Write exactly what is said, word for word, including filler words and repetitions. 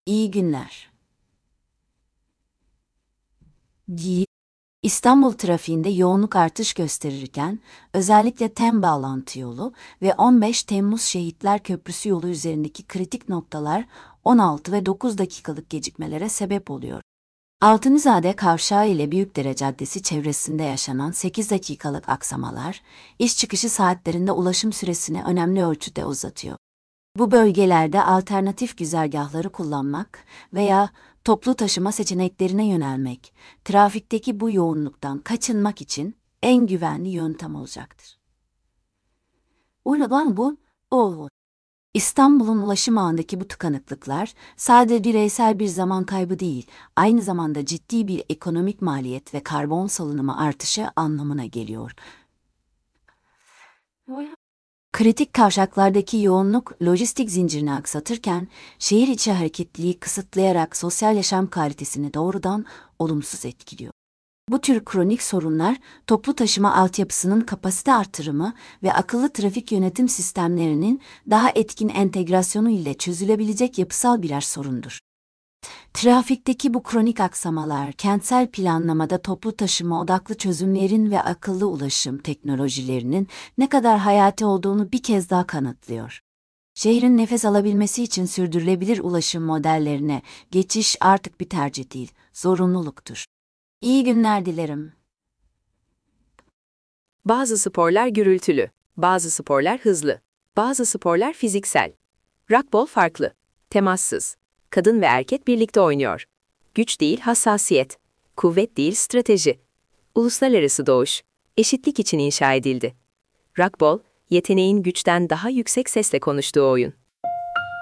İyi günler. Gi- İstanbul trafiğinde yoğunluk artış gösterirken, özellikle TEM bağlantı yolu ve on beş Temmuz Şehitler Köprüsü yolu üzerindeki kritik noktalar on altı ve dokuz dakikalık gecikmelere sebep oluyor. Altunizade Kavşağı ile Büyükdere Caddesi çevresinde yaşanan sekiz dakikalık aksamalar, iş çıkışı saatlerinde ulaşım süresini önemli ölçüde uzatıyor. Bu bölgelerde alternatif güzergahları kullanmak veya toplu taşıma seçeneklerine yönelmek, trafikteki bu yoğunluktan kaçınmak için en güvenli yöntem olacaktır. Uygulanan bu, o. İstanbul'un ulaşım ağındaki bu tıkanıklıklar sadece bireysel bir zaman kaybı değil, aynı zamanda ciddi bir ekonomik maliyet ve karbon salınımı artışı anlamına geliyor. Kritik kavşaklardaki yoğunluk lojistik zincirini aksatırken, şehir içi hareketliliği kısıtlayarak sosyal yaşam kalitesini doğrudan olumsuz etkiliyor. Bu tür kronik sorunlar, toplu taşıma altyapısının kapasite artırımı ve akıllı trafik yönetim sistemlerinin daha etkin entegrasyonu ile çözülebilecek yapısal birer sorundur. Trafikteki bu kronik aksamalar, kentsel planlamada toplu taşıma odaklı çözümlerin ve akıllı ulaşım teknolojilerinin ne kadar hayati olduğunu bir kez daha kanıtlıyor. Şehrin nefes alabilmesi için sürdürülebilir ulaşım modellerine geçiş artık bir tercih değil, zorunluluktur. İyi günler dilerim. Bazı sporlar gürültülü, bazı sporlar hızlı, bazı sporlar fiziksel. Rockball farklı, temassız. Kadın ve erkek birlikte oynuyor. Güç değil hassasiyet, kuvvet değil strateji. Uluslararası doğuş, eşitlik için inşa edildi. Rockball, yeteneğin güçten daha yüksek sesle konuştuğu oyun.